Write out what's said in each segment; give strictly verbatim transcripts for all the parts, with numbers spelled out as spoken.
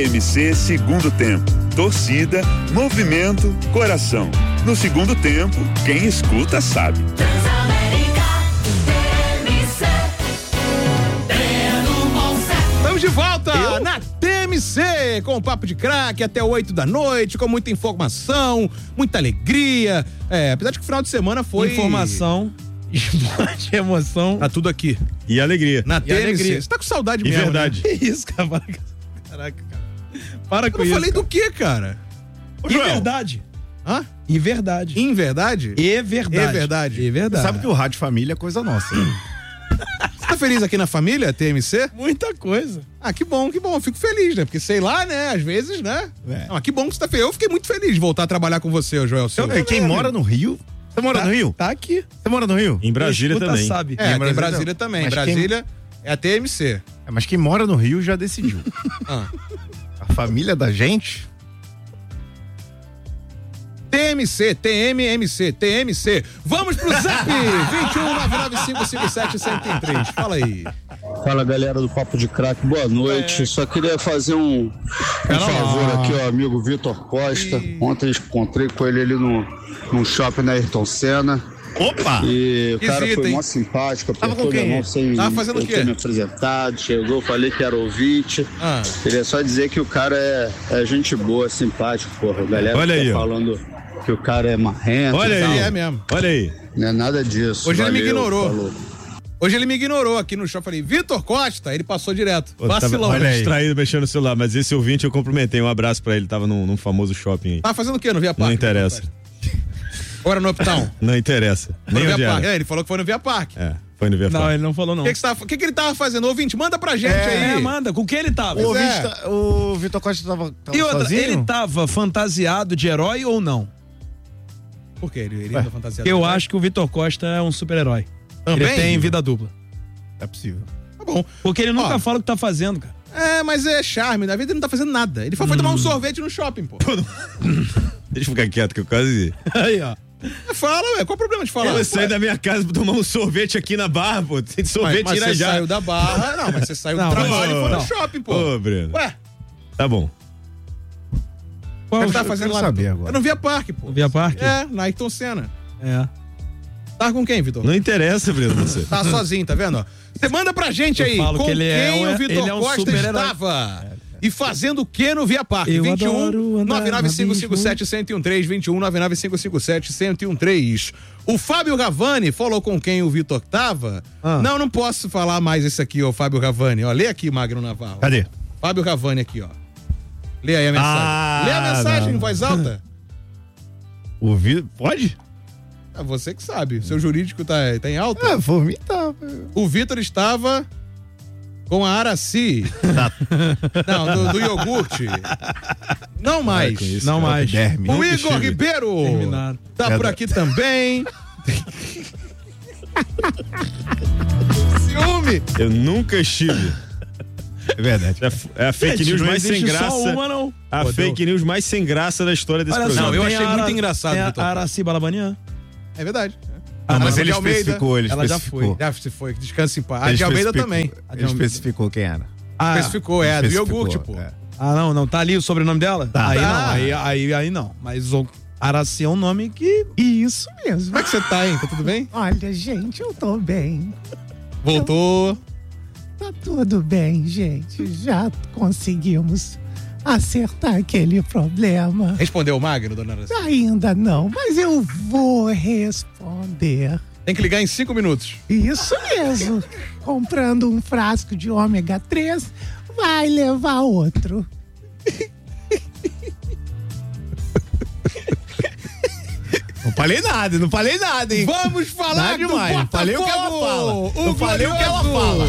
M C Segundo Tempo. Torcida, movimento, coração. No segundo tempo, quem escuta sabe. Estamos de volta Eu? na T M C, com o Papo de Craque até oito da noite, com muita informação, muita alegria. É, apesar de que o final de semana foi... Informação, esporte, emoção. Tá tudo aqui. E alegria. Na e T M C. alegria. Você tá com saudade e mesmo, verdade. Né? Que isso, cara? Caraca, cara. Para com Eu isso. falei cara. do que, cara? Ô, e verdade. Hã? E verdade. Em verdade? E verdade. É verdade. E verdade. Sabe que o Rádio Família é coisa nossa. Você tá feliz aqui na família, T M C? Muita coisa. Ah, que bom, que bom. Eu fico feliz, né? Porque sei lá, né? Às vezes, né? É. Não, que bom que você tá feliz. Eu fiquei muito feliz de voltar a trabalhar com você, Joel Silva. Quem mora no Rio... Você mora tá, no Rio? Tá aqui. Você mora no Rio? Em Brasília Escuta, também. Sabe. É, em tem Brasília, Brasília também. mas Brasília quem... é a T M C. É, mas quem mora no Rio já decidiu. Ah. A família da gente... T M C, T M M C, T M C. Vamos pro Zap! vinte e um, nove nove cinco cinco sete, zero zero três. Fala aí. Fala, galera do Papo de Craque, boa noite. É. Só queria fazer um, um favor aqui ao amigo Vitor Costa. E... Ontem encontrei com ele ali no, no shopping na Ayrton Senna. Opa! E o que cara zita, foi hein? mó simpático, Tava com quem? Mão sem Tava fazendo o quê? me apresentado, chegou, falei que era ouvinte. Ah. Queria só dizer que o cara é, é gente boa, simpático, porra. A galera Olha tá aí, falando que o cara é marrento. Olha aí. É mesmo. Olha aí. Não é nada disso. Hoje Valeu, ele me ignorou. falou. Hoje ele me ignorou aqui no shopping. Falei, Vitor Costa, ele passou direto. Pô, Vacilão. tava, Olha aí. distraído mexendo no celular, mas esse ouvinte eu cumprimentei. Um abraço pra ele, tava num, num famoso shopping aí. Tava fazendo o quê no Via Parque? Não interessa. Agora no Uptown? Não interessa. Foi Nem no onde Via era. Parque. É, ele falou que foi no Via Parque. É, foi no Via Não, Parque. ele não falou não. O que, que, você tava, que, que ele tava fazendo? Ouvinte, manda pra gente É, aí. manda. Com que ele tava? O, é. ouvinte tá- o Vitor Costa tava, tava E outra, sozinho? ele tava fantasiado de herói ou não? Por quê? Ele, ele anda fantasiado. Eu acho que o Vitor Costa é um super-herói. Também? Ele tem vida dupla. É possível. Tá bom. Porque ele nunca Ó. fala o que tá fazendo, cara. É, mas é charme. Na vida ele não tá fazendo nada. Ele foi, foi tomar um sorvete no shopping, pô. Deixa eu ficar quieto que eu quase... Aí, ó. Fala, ué. Qual o problema de falar? Eu saí da minha casa pra tomar um sorvete aqui na Barra, pô. Tem sorvete mas, mas você já. saiu da Barra. Não, mas você saiu Não, do trabalho não, e foi não. no shopping, pô. Ô, Breno. Ué, Tá bom. o que você tá eu fazendo quero lá? saber agora. Eu não via parque, pô. No Via Parque? É, na Ayrton Senna. É. Tá com quem, Vitor? Não interessa, Breno, você. Tá sozinho, tá vendo? ó? Você manda pra gente Eu aí falo com que ele é quem um- o Vitor ele é um Costa super-herói. estava e fazendo o que no Via Parque? Eu vinte e um, adoro andar nove nove cinco cinco na sete, zero zero um três, vinte e um, nove nove cinco cinco sete, zero zero um três. O Fábio Ravani falou com quem o Vitor tava. Ah. Não, não posso falar mais isso aqui, ó, Fábio Ravani. Ó, lê aqui, Magno Navarro. Cadê? Fábio Ravani aqui, ó. Lê aí a mensagem. Ah, lê a mensagem não. em voz alta. O Vitor... Pode? É você que sabe. Seu jurídico tá, tá em alta. Ah, por mim tá. O Vitor estava com a Araci. Não, do, do iogurte. Não mais. com isso, Não cara. mais. Derme. O Nunca Igor estive. Ribeiro Terminaram. tá É por da- aqui também. Ciúme. Eu nunca estive. É verdade. É a fake Gente, news não mais sem existe graça. só uma, não. A Pô, fake news mais sem graça da história desse Olha programa. Não, eu tem achei a muito Ara- engraçado, tem a Vitor. Araci Balabanian. É verdade. Não, mas Ana ele de Almeida, especificou, ele ela já especificou. Já se foi, descanse em paz. A Ele de Almeida especificou- também. Ele especificou quem era. Ah, Especificou, é, do Especificou, iogurte, pô. é. ah, não, não. Tá ali o sobrenome dela? Tá. Aí Tá. não, aí, aí, aí não. Mas o Araci é um nome que... Isso mesmo. Como é que você tá, hein? Tá tudo bem? Olha, gente, eu tô bem. Voltou. Tá tudo bem, gente. Já conseguimos acertar aquele problema. Respondeu o Magno, dona Araci? Ainda não, mas eu vou responder. Tem que ligar em cinco minutos. Isso mesmo. Comprando um frasco de ômega três, vai levar outro. Não falei nada, não falei nada, hein? Vamos falar Nada do demais, não falei o que ela Botafogo! fala. O Não falei o que ela glorioso!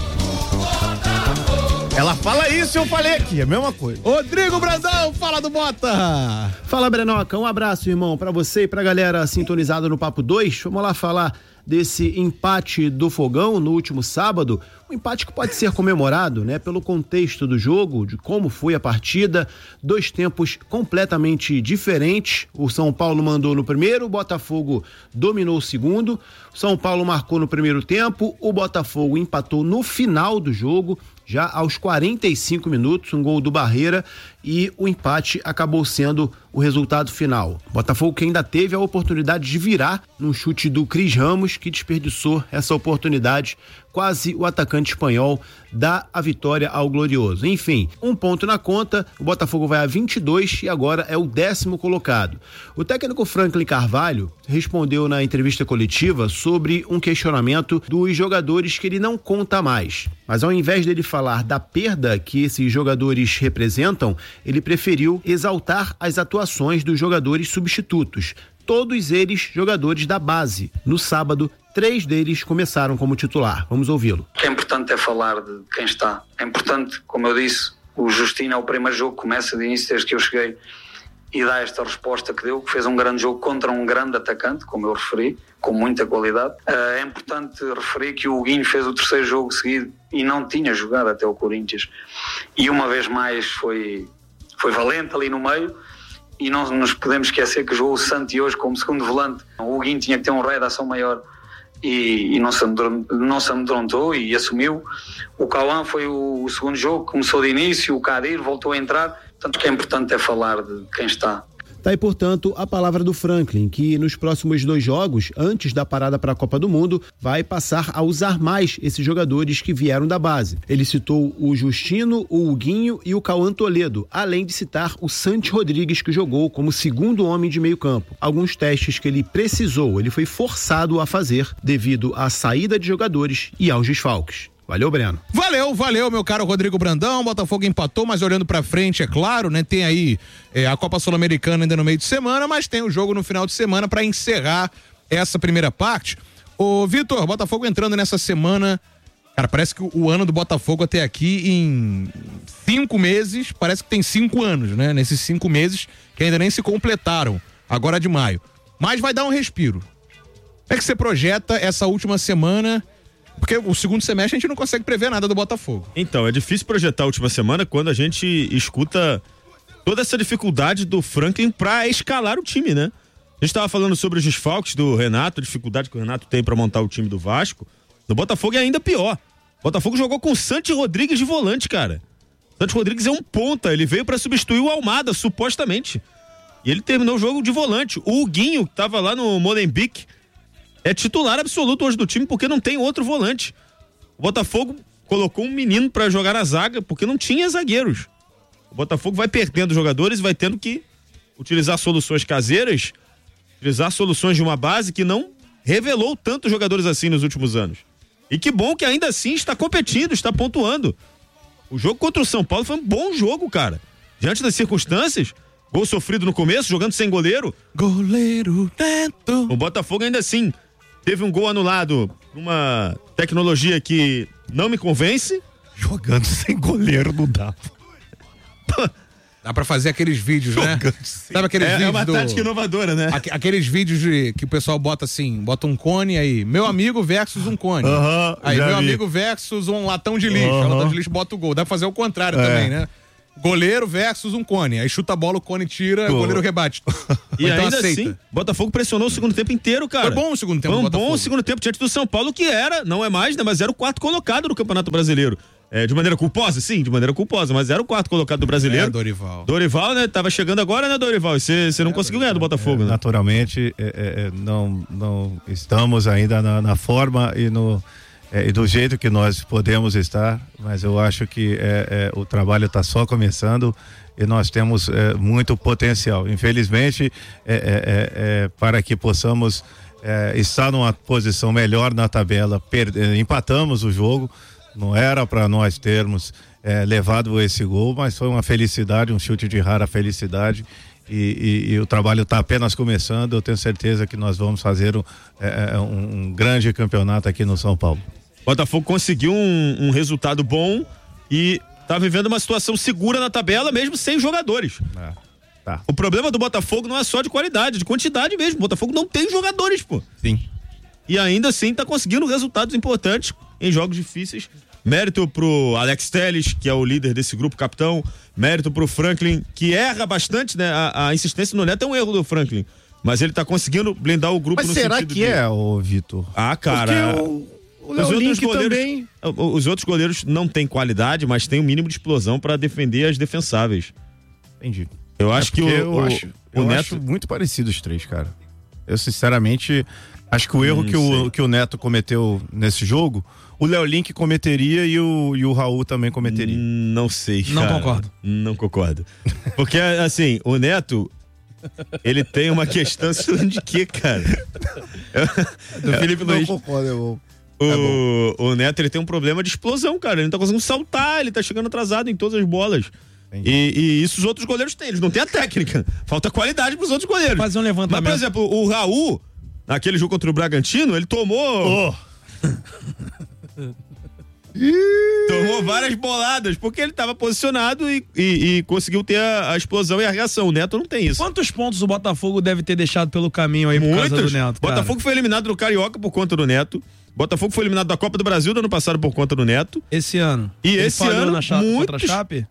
Ela fala isso e eu falei aqui, é a mesma coisa. Rodrigo Brandão, fala do Bota! Fala, Brenoca, um abraço, irmão, pra você e pra galera sintonizada no Papo dois. Vamos lá falar desse empate do Fogão no último sábado, um empate que pode ser comemorado, né, pelo contexto do jogo, de como foi a partida, dois tempos completamente diferentes. O São Paulo mandou no primeiro, o Botafogo dominou o segundo. O São Paulo marcou no primeiro tempo, o Botafogo empatou no final do jogo já aos quarenta e cinco minutos, um gol do Barreira, e o empate acabou sendo o resultado final. Botafogo que ainda teve a oportunidade de virar num chute do Cris Ramos, que desperdiçou essa oportunidade. Quase o atacante espanhol dá a vitória ao Glorioso. Enfim, um ponto na conta, o Botafogo vai a vinte e dois e agora é o décimo colocado. O técnico Franklin Carvalho respondeu na entrevista coletiva sobre um questionamento dos jogadores que ele não conta mais. Mas ao invés dele falar da perda que esses jogadores representam, ele preferiu exaltar as atuações dos jogadores substitutos. Todos eles jogadores da base. No sábado, três deles começaram como titular. Vamos ouvi-lo. O que é importante é falar de quem está. É importante, como eu disse, o Justino é o primeiro jogo que começa de início desde que eu cheguei e dá esta resposta que deu, que fez um grande jogo contra um grande atacante, como eu referi, com muita qualidade. É importante referir que o Guinho fez o terceiro jogo seguido e não tinha jogado até o Corinthians. E uma vez mais foi, foi valente ali no meio. E não nos podemos esquecer que jogou o Santi hoje como segundo volante. O Guinho tinha que ter um raio de ação maior e, e não, se não se amedrontou e assumiu. O Cauã foi o, o segundo jogo, começou de início, o Kadir voltou a entrar. Portanto, o que é importante é falar de quem está. Tá aí, portanto, a palavra do Franklin, que nos próximos dois jogos, antes da parada para a Copa do Mundo, vai passar a usar mais esses jogadores que vieram da base. Ele citou o Justino, o Huguinho e o Cauã Toledo, além de citar o Santi Rodrigues, que jogou como segundo homem de meio campo. Alguns testes que ele precisou, ele foi forçado a fazer devido à saída de jogadores e aos desfalques. Valeu, Breno. Valeu, valeu, meu caro Rodrigo Brandão. Botafogo empatou, mas olhando pra frente, é claro, né? Tem aí é, a Copa Sul-Americana ainda no meio de semana, mas tem o jogo no final de semana pra encerrar essa primeira parte. Ô, Vitor, Botafogo entrando nessa semana. Cara, parece que o, o ano do Botafogo até aqui, em cinco meses, parece que tem cinco anos, né? Nesses cinco meses que ainda nem se completaram, agora de maio. Mas vai dar um respiro. Como é que você projeta essa última semana? Porque o segundo semestre a gente não consegue prever nada do Botafogo. Então, é difícil projetar a última semana quando a gente escuta toda essa dificuldade do Franklin pra escalar o time, né? A gente tava falando sobre os desfalques do Renato, a dificuldade que o Renato tem pra montar o time do Vasco. No Botafogo é ainda pior. O Botafogo jogou com o Santi Rodrigues de volante, cara. O Santi Rodrigues é um ponta, ele veio pra substituir o Almada, supostamente. E ele terminou o jogo de volante. O Huguinho, que tava lá no Molenbeek, é titular absoluto hoje do time porque não tem outro volante. O Botafogo colocou um menino pra jogar na zaga porque não tinha zagueiros. O Botafogo vai perdendo jogadores e vai tendo que utilizar soluções caseiras, utilizar soluções de uma base que não revelou tantos jogadores assim nos últimos anos. E que bom que ainda assim está competindo, está pontuando. O jogo contra o São Paulo foi um bom jogo, cara. Diante das circunstâncias, gol sofrido no começo, jogando sem goleiro. Goleiro Neto. O Botafogo ainda assim teve um gol anulado, uma tecnologia que não me convence. Jogando sem goleiro não dá. Dá pra fazer aqueles vídeos, né? Sabe aqueles é, vídeos é uma do... tática inovadora, né? Aqu- aqueles vídeos de, que o pessoal bota assim, bota um cone aí, meu amigo versus um cone. Uhum, aí já meu vi. amigo versus um latão de lixo. Uhum. O latão de lixo bota o gol. Dá pra fazer o contrário É. também, né? Goleiro versus um cone. Aí chuta a bola, o cone tira, Pô. o goleiro rebate. E Ou então ainda aceita. assim, Botafogo pressionou o segundo tempo inteiro, cara. Foi bom o segundo tempo Foi do um bom Botafogo. segundo tempo diante do São Paulo, que era, não é mais, né, mas era o quarto colocado no Campeonato Brasileiro. É, de maneira culposa? Sim, de maneira culposa, mas era o quarto colocado do Brasileiro. É, Dorival. Dorival, né, tava chegando agora, né, Dorival? E você não É, conseguiu ganhar do Botafogo, É, né? naturalmente, é, é, não, não estamos ainda na, na forma e, no, é, e do jeito que nós podemos estar, mas eu acho que é, é, o trabalho está só começando e nós temos é, muito potencial. Infelizmente, é, é, é, é, para que possamos é, estar numa posição melhor na tabela, per, é, empatamos o jogo. Não era para nós termos é, levado esse gol, mas foi uma felicidade, um chute de rara felicidade. E, e, e o trabalho está apenas começando. Eu tenho certeza que nós vamos fazer um, é, um, um grande campeonato aqui no São Paulo. Botafogo conseguiu um, um resultado bom e tá vivendo uma situação segura na tabela, mesmo sem jogadores. É, tá. O problema do Botafogo não é só de qualidade, de quantidade mesmo. O Botafogo não tem jogadores, pô. Sim. E ainda assim tá conseguindo resultados importantes em jogos difíceis. Mérito pro Alex Telles, que é o líder desse grupo, capitão. Mérito pro Franklin, que erra bastante, né? A, a insistência no Neto é um erro do Franklin. Mas ele tá conseguindo blindar o grupo Mas no será sentido que de... é, ô Vitor? Ah, cara... Porque o, O Léo Link também. Os outros goleiros não têm qualidade, mas têm o um mínimo de explosão para defender as defensáveis. Entendi. Eu acho é que o, eu o, acho, o eu Neto... acho muito parecido os três, cara. Eu, sinceramente, acho que o erro Hum, que, o, que o Neto cometeu nesse jogo, o Léo Link cometeria e o, e o Raul também cometeria. Não sei, Não cara. concordo. Não concordo. Porque, assim, o Neto, ele tem uma questão de quê, cara? Do Felipe Luiz. Não concordo, é bom. O, o Neto, ele tem um problema de explosão, cara. Ele não tá conseguindo saltar, ele tá chegando atrasado em todas as bolas. E, e isso os outros goleiros têm, eles não têm a técnica. Falta qualidade pros outros goleiros. Fazer um levantamento. Mas, por exemplo, o Raul, naquele jogo contra o Bragantino, ele tomou... Oh. tomou várias boladas, porque ele tava posicionado e, e, e conseguiu ter a, a explosão e a reação. O Neto não tem isso. Quantos pontos o Botafogo deve ter deixado pelo caminho aí por Muitos. causa do Neto, cara? Botafogo foi eliminado do Carioca por conta do Neto. Botafogo foi eliminado da Copa do Brasil do ano passado por conta do Neto. Esse ano. E Ele esse falhou ano, na Chape, muitos... contra a Chape?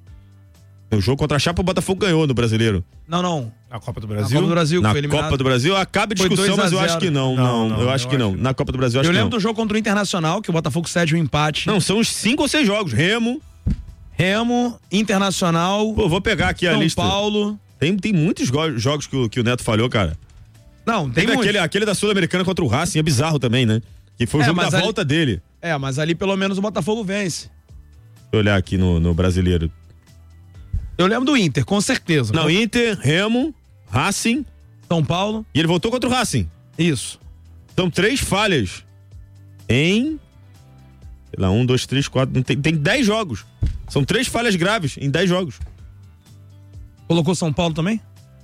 O jogo contra a Chape, o Botafogo ganhou no Brasileiro. Não, não. Na Copa do Na Brasil? Copa do Brasil, que Na foi eliminado. Copa do Brasil, acaba a Foi discussão, dois a mas eu zero. acho que não. Não, Não, não, eu acho eu que acho não. que- Na Copa do Brasil, eu acho Eu que lembro não. do jogo contra o Internacional, que o Botafogo cede um empate. Não, são uns cinco ou seis jogos. Remo. Remo, Internacional, Pô, vou pegar aqui a São lista. Paulo. Tem, tem muitos go- jogos que o, que o Neto falhou, cara. Não, tem Teve muito. aquele, aquele da Sul-Americana contra o Racing, é bizarro também, né? Que foi o É, jogo mas da ali- volta dele. É, mas ali pelo menos o Botafogo vence. Deixa eu olhar aqui no, no Brasileiro. Eu lembro do Inter, com certeza. Não, Inter, Remo, Racing. São Paulo. E ele voltou contra o Racing. Isso. São três falhas em... Sei lá, um, dois, três, quatro... Tem, tem dez jogos. São três falhas graves em dez jogos. Colocou São Paulo também?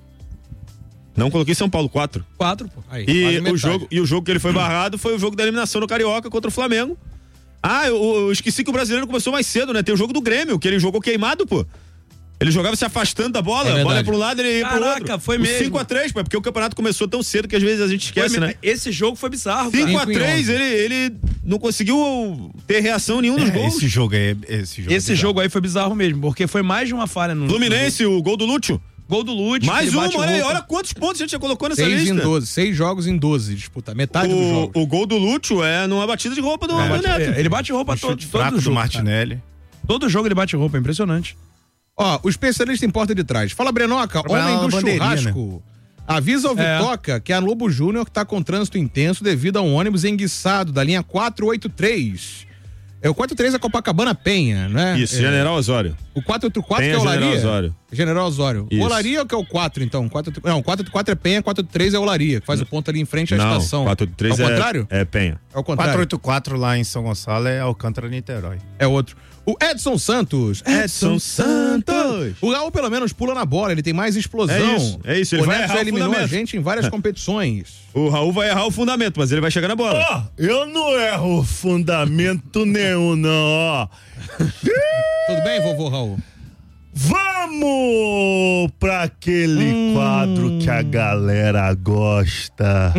Não coloquei São Paulo, quatro. Quatro, pô. Aí, E quase o, metade. jogo, e o jogo que ele foi barrado foi o jogo da eliminação no Carioca contra o Flamengo. Ah, eu, eu esqueci que o brasileiro começou mais cedo, né? Tem o jogo do Grêmio, que ele jogou queimado, pô. Ele jogava se afastando da bola, É a bola ia verdade. pra um lado, ele ia pro Caraca, outro. foi O mesmo. cinco a três, pô, é porque o campeonato começou tão cedo que às vezes a gente esquece, Foi, né? Esse jogo foi bizarro, cara. cinco a cinco em três, onze. ele, ele não conseguiu ter reação em nenhum dos É, gols. esse jogo aí, esse jogo. Esse é jogo aí foi bizarro mesmo, porque foi mais de uma falha no Fluminense, o gol do Lúcio. Gol do Lute. Mais ele um, bate olha aí, roupa. olha quantos pontos a gente já colocou nessa Seis lista. em doze. Seis jogos em doze, disputa. Metade do O, jogo. o gol do Lúcio é numa batida de roupa do, Ele do bate- Neto. é, Ele bate roupa um todo, chute todo fraco do jogo. cara. Martinelli. Todo jogo ele bate roupa, é impressionante. Ó, o especialista em porta de trás. Fala, Brenoca, Trabalhar homem na do bandeirinha, churrasco. Avisa ao É. Vitoca que a Lobo Júnior tá com trânsito intenso devido a um ônibus enguiçado da linha quatrocentos e oitenta e três. É o quatrocentos e oitenta e três é Copacabana Penha, né? Isso, é, General Osório. O quatrocentos e oitenta e quatro Penha, que é Olaria? General Osório. General Osório. Isso. O Olaria é o que é o quatro, então? quatrocentos e oitenta e quatro, não, quatrocentos e oitenta e quatro é Penha, quatrocentos e oitenta e três é Olaria, que faz o ponto ali em frente à Não, estação. quatrocentos e oitenta e três é o é, contrário? é Penha. É o contrário. quatrocentos e oitenta e quatro lá em São Gonçalo é Alcântara, Niterói. É outro. O Edson Santos. Edson Santos. O Raul pelo menos pula na bola, ele tem mais explosão. É isso, é isso, ele o vai Neto errar já o eliminou a fundamento. gente em várias competições. O Raul vai errar o fundamento, mas ele vai chegar na bola. Ó, eu não erro fundamento nenhum, não, ó. Tudo bem, vovô Raul? Vamos pra aquele quadro que a galera gosta.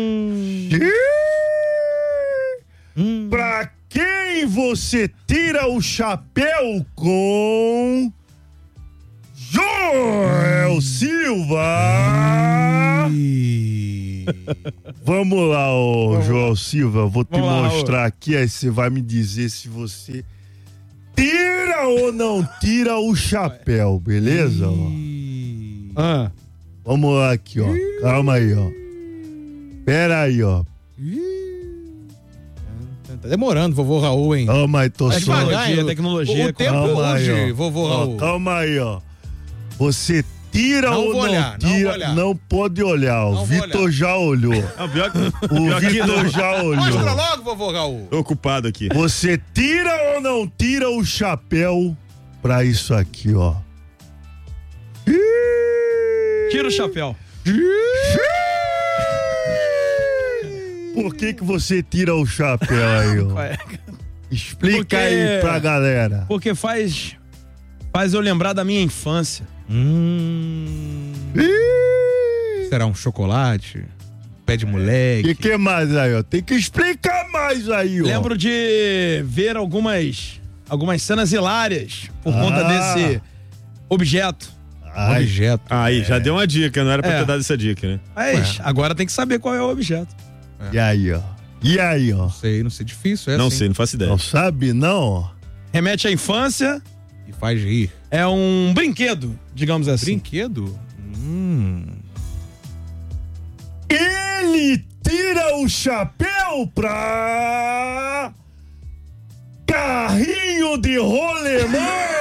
Pra quem você tira o chapéu com Joel Silva? Vamos lá, ô Joel Silva, vou te Vamos lá, mostrar aqui, aí você vai me dizer se você tira ou não tira o chapéu, beleza? Ó? Ah. Vamos lá aqui, ó. Calma aí, ó. Pera aí, ó. Tá demorando, vovô Raul, hein? Calma aí, tô Tá só. devagar, hein? tecnologia, O, o tempo Calma aí, hoje, ó. vovô Ó, Raul. calma aí, ó. Você tira Não ou vou não olhar, não tira? vou olhar. Não pode olhar. O Não vou Vitor olhar. já olhou. Não, pior que, O pior que Vitor não. já Mostra olhou. logo, vovô Raul. Tô ocupado aqui. Você tira ou não tira o chapéu pra isso aqui, ó? Tira o chapéu. Por que que você tira o chapéu aí, ó? Explica Porque- aí pra galera. Porque faz. Faz eu lembrar da minha infância. Hum. Será um chocolate? Pé de moleque? E que mais aí, ó? Tem que explicar mais aí, ó. Lembro de ver algumas. Algumas cenas hilárias por Ah. conta desse objeto. Ai, Objeto. Aí, já deu uma dica, não era pra É. ter dado essa dica, né? Mas agora tem que saber qual é o objeto. e aí, ó? E aí, ó? Não sei, não sei, difícil, é Não assim. sei, não faço ideia. Não sabe, não? Remete à infância. E faz rir. É um brinquedo, digamos assim. Brinquedo? Hum. Ele tira o chapéu pra... carrinho de rolemã!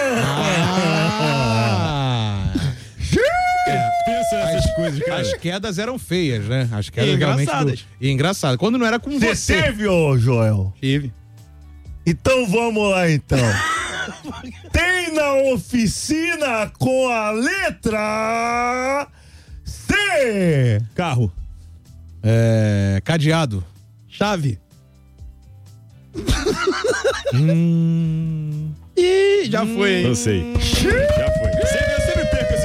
Ah. Pensa essas coisas, cara. As quedas eram feias, né? As quedas E realmente engraçadas. do- E engraçado. Quando não era com Você você. teve, ô Joel? Tive. Então vamos lá, então. Tem na oficina com a letra C. Carro. É, cadeado. Chave. hum. Ih, já foi. Não sei. Já foi. Sempre